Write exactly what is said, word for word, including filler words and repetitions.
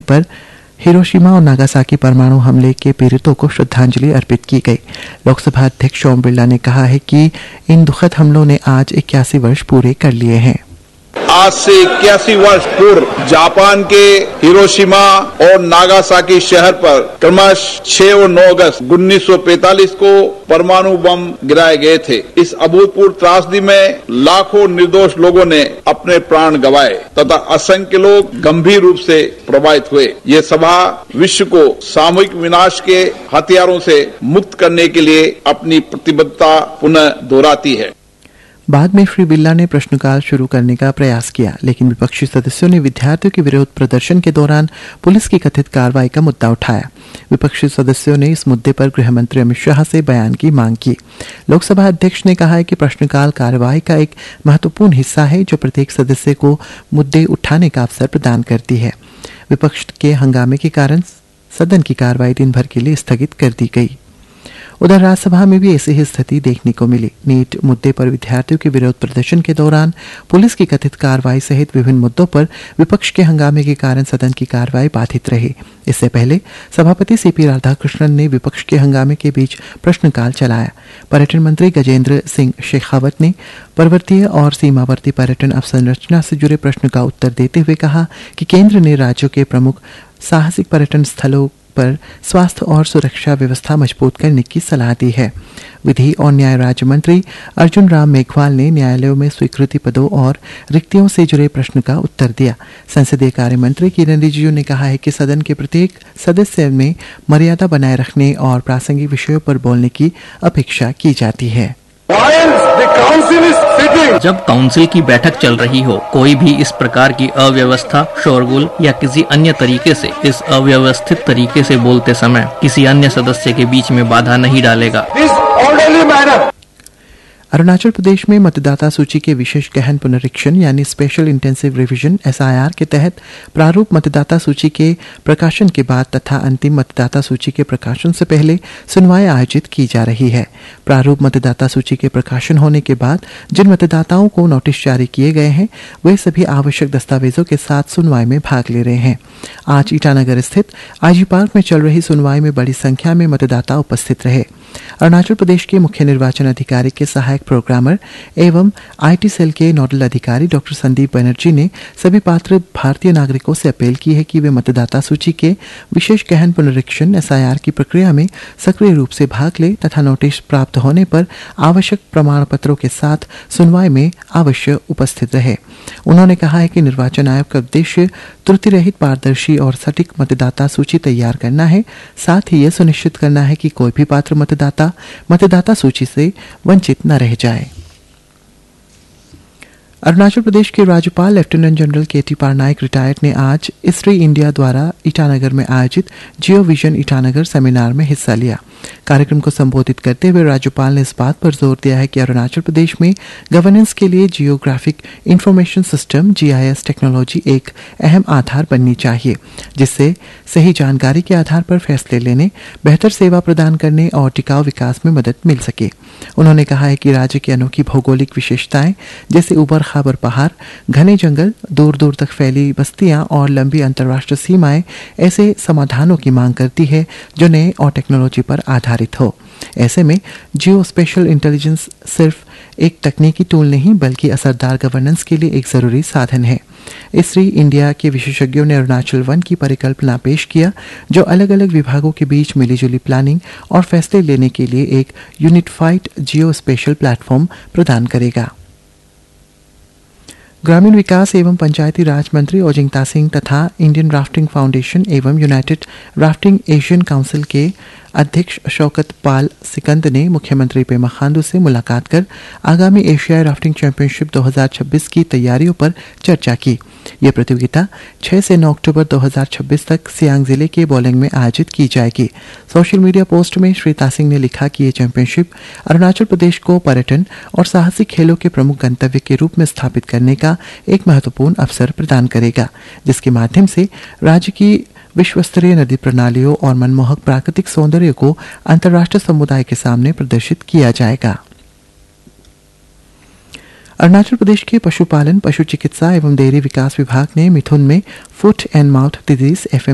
पर हिरोशिमा और नागासाकी परमाणु हमले के पीड़ितों को श्रद्धांजलि अर्पित की गई। लोकसभा अध्यक्ष ओम बिरला ने कहा है कि इन दुखद हमलों ने आज इक्यासी वर्ष पूरे कर लिए हैं। आज से इक्यासी वर्ष पूर्व जापान के हिरोशिमा और नागासाकी शहर पर क्रमशः छह और नौ अगस्त उन्नीस सौ पैंतालीस को परमाणु बम गिराए गए थे। इस अभूतपूर्व त्रासदी में लाखों निर्दोष लोगों ने अपने प्राण गंवाए तथा असंख्य लोग गंभीर रूप से प्रभावित हुए। ये सभा विश्व को सामूहिक विनाश के हथियारों से मुक्त करने के लिए अपनी प्रतिबद्धता पुनः दोहराती है। बाद में श्री बिरला ने प्रश्नकाल शुरू करने का प्रयास किया, लेकिन विपक्षी सदस्यों ने विद्यार्थियों के विरोध प्रदर्शन के दौरान पुलिस की कथित कार्रवाई का मुद्दा उठाया। विपक्षी सदस्यों ने इस मुद्दे पर गृह मंत्री अमित शाह से बयान की मांग की। लोकसभा अध्यक्ष ने कहा है कि प्रश्नकाल कार्यवाही का एक महत्वपूर्ण हिस्सा है जो प्रत्येक सदस्य को मुद्दे उठाने का अवसर प्रदान करती है। विपक्ष के हंगामे के कारण सदन की कार्रवाई दिन भर के लिए स्थगित कर दी गई। उधर राज्यसभा में भी ऐसी ही स्थिति देखने को मिली। नीट मुद्दे पर विद्यार्थियों के विरोध प्रदर्शन के दौरान पुलिस की कथित कार्रवाई सहित विभिन्न मुद्दों पर विपक्ष के हंगामे के कारण सदन की कार्रवाई बाधित रही। इससे पहले सभापति सीपी राधाकृष्णन ने विपक्ष के हंगामे के बीच प्रश्नकाल चलाया। पर्यटन मंत्री गजेंद्र सिंह शेखावत ने पर्वतीय और सीमावर्ती पर्यटन अवसंरचना से जुड़े प्रश्न का उत्तर देते हुए कहा कि केंद्र ने राज्यों के प्रमुख साहसिक पर्यटन स्थलों पर स्वास्थ्य और सुरक्षा व्यवस्था मजबूत करने की सलाह दी है। विधि और न्याय राज्य मंत्री अर्जुन राम मेघवाल ने न्यायालयों में स्वीकृति पदों और रिक्तियों से जुड़े प्रश्न का उत्तर दिया। संसदीय कार्य मंत्री किरेन रिजिजू ने कहा है कि सदन के प्रत्येक सदस्य में मर्यादा बनाए रखने और प्रासंगिक विषयों पर बोलने की अपेक्षा की जाती है। जब काउंसिल की बैठक चल रही हो, कोई भी इस प्रकार की अव्यवस्था, शोरगुल या किसी अन्य तरीके से इस अव्यवस्थित तरीके से बोलते समय किसी अन्य सदस्य के बीच में बाधा नहीं डालेगा। अरुणाचल प्रदेश में मतदाता सूची के विशेष गहन पुनरीक्षण यानी special intensive revision S I R के तहत प्रारूप मतदाता सूची के प्रकाशन के बाद तथा अंतिम मतदाता सूची के प्रकाशन से पहले सुनवाई आयोजित की जा रही है। प्रारूप मतदाता सूची के प्रकाशन होने के बाद जिन मतदाताओं को नोटिस जारी किए गए हैं वे सभी आवश्यक दस्तावेजों के साथ सुनवाई में भाग ले रहे हैं। आज ईटानगर स्थित आईजी पार्क में चल रही सुनवाई में बड़ी संख्या में मतदाता उपस्थित रहे। अरुणाचल प्रदेश के मुख्य निर्वाचन अधिकारी के सहायक प्रोग्रामर एवं आईटी सेल के नोडल अधिकारी डॉक्टर संदीप बनर्जी ने सभी पात्र भारतीय नागरिकों से अपील की है कि वे मतदाता सूची के विशेष गहन पुनरीक्षण एस आई आर की प्रक्रिया में सक्रिय रूप से भाग ले तथा नोटिस प्राप्त होने पर आवश्यक प्रमाण पत्रों के साथ सुनवाई में अवश्य उपस्थित रहे। उन्होंने कहा है कि निर्वाचन आयोग का उद्देश्य त्रुटि रहित, पारदर्शी और सटीक मतदाता सूची तैयार करना है। साथ ही यह सुनिश्चित करना है कि कोई भी पात्र मतदाता मतदाता सूची से वंचित न रह जाए। अरुणाचल प्रदेश के राज्यपाल लेफ्टिनेंट जनरल के टी पारनाइक रिटायर्ड ने आज इसरी इंडिया द्वारा ईटानगर में आयोजित जियो विजन ईटानगर सेमिनार में हिस्सा लिया। कार्यक्रम को संबोधित करते हुए राज्यपाल ने इस बात पर जोर दिया है कि अरुणाचल प्रदेश में गवर्नेंस के लिए geographic information system ji I S technology एक अहम आधार बननी चाहिए, जिससे सही जानकारी के आधार पर फैसले लेने, बेहतर सेवा प्रदान करने और टिकाऊ विकास में मदद मिल सके। उन्होंने कहा है कि राज्य की अनोखी भौगोलिक विशेषताएं जैसे उबड़ खाबड़ पहाड़, घने जंगल, दूर दूर तक फैली बस्तियां और लंबी अंतर्राष्ट्रीय सीमाएं ऐसे समाधानों की मांग करती है जो नए और टेक्नोलॉजी पर आधारित हो। ऐसे में जियो स्पेशल इंटेलिजेंस सिर्फ एक तकनीकी टूल नहीं बल्कि असरदार गवर्नेंस के लिए एक जरूरी साधन है। इसरी इंडिया के विशेषज्ञों ने अरुणाचल वन की परिकल्पना पेश किया जो अलग अलग विभागों के बीच मिलीजुली प्लानिंग और फैसले लेने के लिए एक यूनिफाइड जियो स्पेशल प्लेटफॉर्म प्रदान करेगा। ग्रामीण विकास एवं पंचायती राज मंत्री ओजिंग तासिंग तथा इंडियन राफ्टिंग फाउंडेशन एवं यूनाइटेड राफ्टिंग एशियन काउंसिल के अध्यक्ष शौकत पाल सिकंद ने मुख्यमंत्री पेमा खांडू से मुलाकात कर आगामी एशियाई राफ्टिंग चैंपियनशिप दो हज़ार छब्बीस की तैयारियों पर चर्चा की। यह प्रतियोगिता छह से नौ अक्टूबर दो हज़ार छब्बीस तक सियांग जिले के बोलेंग में आयोजित की जाएगी। सोशल मीडिया पोस्ट में श्री तासिंग ने लिखा कि यह चैंपियनशिप अरुणाचल प्रदेश को पर्यटन और साहसिक खेलों के प्रमुख गंतव्य के रूप में स्थापित करने का एक महत्वपूर्ण अवसर प्रदान करेगा, जिसके माध्यम से राज्य की विश्वस्तरीय नदी प्रणालियों और मनमोहक प्राकृतिक सौंदर्य को अंतर्राष्ट्रीय समुदाय के सामने प्रदर्शित किया जाएगा। अरुणाचल प्रदेश के पशुपालन, पशु चिकित्सा एवं डेयरी विकास विभाग ने मिथुन में foot and mouth disease F